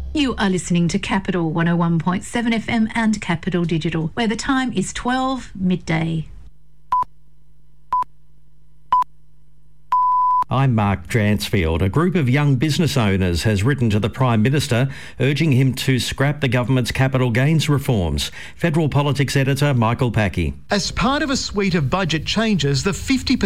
You are listening to Capital 101.7 FM and Capital Digital, where the time is 12 midday. I'm Mark Dransfield. A group of young business owners has written to the Prime Minister urging him to scrap the government's capital gains reforms. Federal Politics editor Michael Packey. As part of a suite of budget changes, the 50%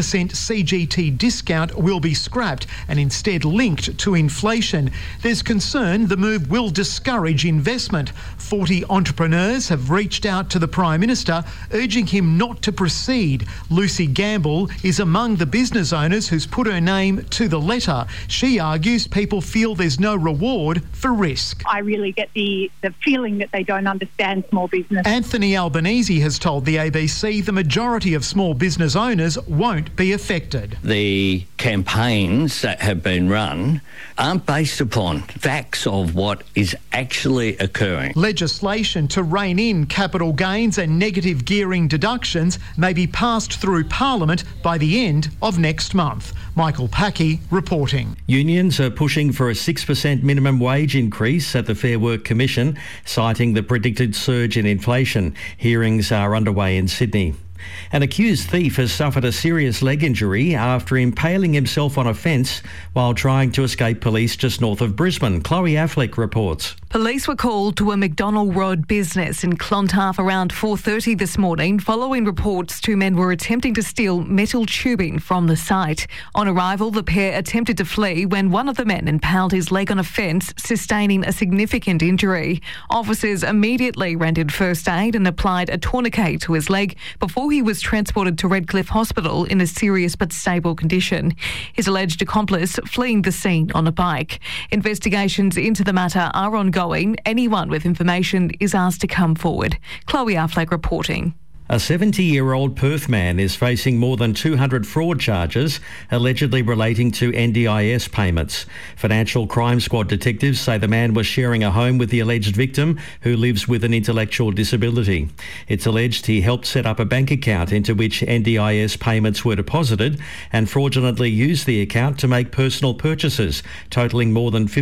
CGT discount will be scrapped and instead linked to inflation. There's concern the move will discourage investment. 40 entrepreneurs have reached out to the Prime Minister urging him not to proceed. Lucy Gamble is among the business owners who's put her name to the letter. She argues people feel there's no reward for risk. I really get the feeling that they don't understand small business. Anthony Albanese has told the ABC the majority of small business owners won't be affected. The campaigns that have been run aren't based upon facts of what is actually occurring. Legislation to rein in capital gains and negative gearing deductions may be passed through Parliament by the end of next month. Michael Packey reporting. Unions are pushing for a 6% minimum wage increase at the Fair Work Commission, citing the predicted surge in inflation. Hearings are underway in Sydney. An accused thief has suffered a serious leg injury after impaling himself on a fence while trying to escape police just north of Brisbane. Chloe Affleck reports. Police were called to a McDonald Road business in Clontarf around 4:30 this morning following reports two men were attempting to steal metal tubing from the site. On arrival, the pair attempted to flee when one of the men impaled his leg on a fence, sustaining a significant injury. Officers immediately rendered first aid and applied a tourniquet to his leg before he was transported to Redcliffe Hospital in a serious but stable condition. His alleged accomplice fleeing the scene on a bike. Investigations into the matter are ongoing. Anyone with information is asked to come forward. Chloe Affleck reporting. A 70-year-old Perth man is facing more than 200 fraud charges, allegedly relating to NDIS payments. Financial Crime Squad detectives say the man was sharing a home with the alleged victim, who lives with an intellectual disability. It's alleged he helped set up a bank account into which NDIS payments were deposited and fraudulently used the account to make personal purchases, totalling more than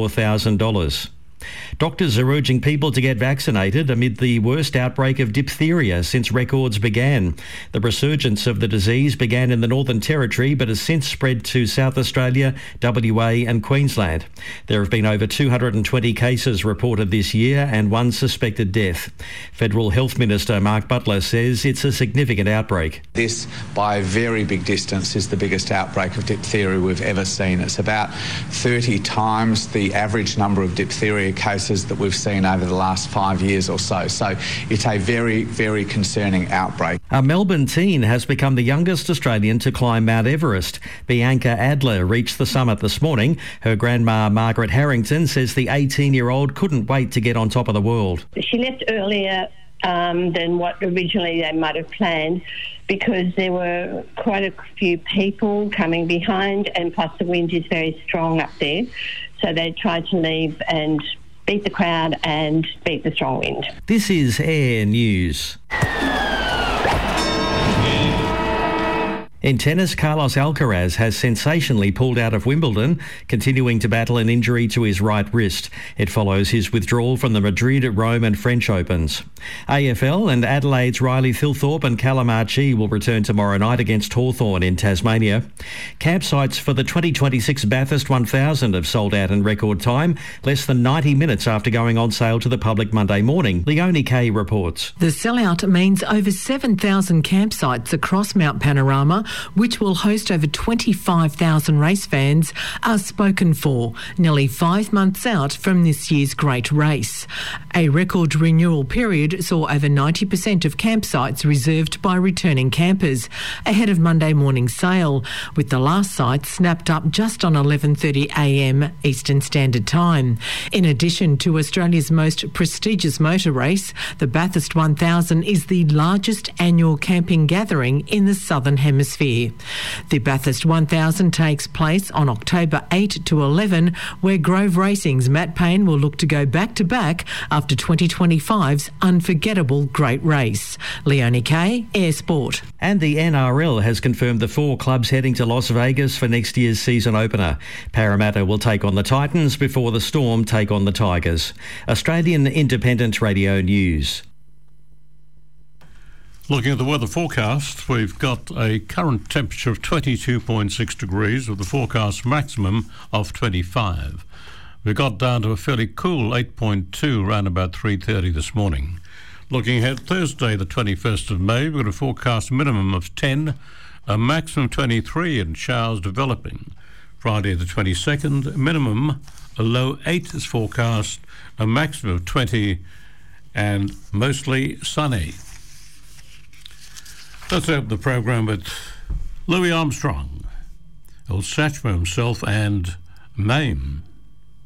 $54,000. Doctors are urging people to get vaccinated amid the worst outbreak of diphtheria since records began. The resurgence of the disease began in the Northern Territory but has since spread to South Australia, WA and Queensland. There have been over 220 cases reported this year and one suspected death. Federal Health Minister Mark Butler says it's a significant outbreak. This, by a very big distance, is the biggest outbreak of diphtheria we've ever seen. It's about 30 times the average number of diphtheria cases that we've seen over the last 5 years or so. So it's a very, very concerning outbreak. A Melbourne teen has become the youngest Australian to climb Mount Everest. Bianca Adler reached the summit this morning. Her grandma, Margaret Harrington, says the 18-year-old couldn't wait to get on top of the world. She left earlier than what originally they might have planned, because there were quite a few people coming behind, and plus the wind is very strong up there. So they tried to leave and beat the crowd and beat the strong wind. This is Air News. In tennis, Carlos Alcaraz has sensationally pulled out of Wimbledon, continuing to battle an injury to his right wrist. It follows his withdrawal from the Madrid, Rome and French Opens. AFL and Adelaide's Riley Thilthorpe and Callum Archie will return tomorrow night against Hawthorn in Tasmania. Campsites for the 2026 Bathurst 1000 have sold out in record time, less than 90 minutes after going on sale to the public Monday morning. Leonie Kay reports. The sellout means over 7,000 campsites across Mount Panorama, which will host over 25,000 race fans, are spoken for, nearly 5 months out from this year's great race. A record renewal period saw over 90% of campsites reserved by returning campers, ahead of Monday morning sale, with the last site snapped up just on 11:30am Eastern Standard Time. In addition to Australia's most prestigious motor race, the Bathurst 1000 is the largest annual camping gathering in the Southern Hemisphere. atmosphere. The Bathurst 1000 takes place on October 8 to 11, where Grove Racing's Matt Payne will look to go back-to-back after 2025's unforgettable great race. Leonie Kay, Air Sport. And the NRL has confirmed the 4 clubs heading to Las Vegas for next year's season opener. Parramatta will take on the Titans before the Storm take on the Tigers. Australian Independent Radio News. Looking at the weather forecast, we've got a current temperature of 22.6 degrees with the forecast maximum of 25. We got down to a fairly cool 8.2 around about 3:30 this morning. Looking ahead, Thursday the 21st of May, we've got a forecast minimum of 10, a maximum 23 and showers developing. Friday the 22nd, minimum a low 8 is forecast, a maximum of 20 and mostly sunny. Let's open the program with Louis Armstrong. Old Satchmo himself and Mame.